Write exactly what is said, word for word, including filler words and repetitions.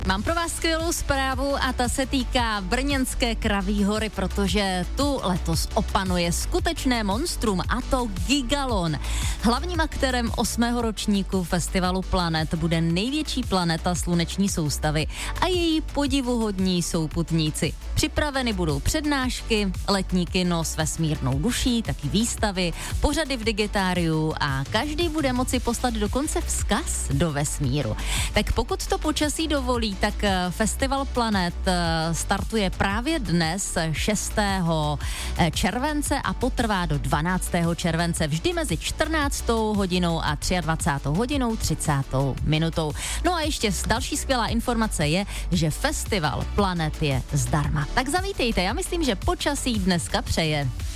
Mám pro vás skvělou zprávu a ta se týká brněnské Kraví hory, protože tu letos opanuje skutečné monstrum, a to Gigalon. Hlavním aktérem osmého ročníku festivalu Planet bude největší planeta sluneční soustavy a její podivuhodní souputníci. Připraveny budou přednášky, letní kino s vesmírnou duší, taky výstavy, pořady v digitáriu a každý bude moci poslat dokonce vzkaz do vesmíru. Tak pokud to počasí dovolí, tak Festival Planet startuje právě dnes šestého července a potrvá do dvanáctého července vždy mezi čtrnáctou hodinou a dvacátou třetí hodinou třicátou minutou. No a ještě další skvělá informace je, že Festival Planet je zdarma. Tak zavítejte, já myslím, že počasí dneska přeje.